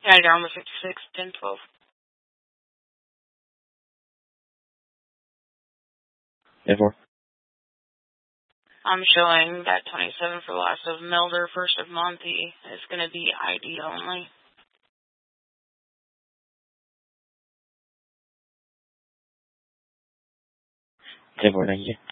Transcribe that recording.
Yeah, you're on the 56, 10, 12. Therefore, I'm showing that 27 for the last of Melder, first of Monty. It's going to be ID only. therefore, thank you.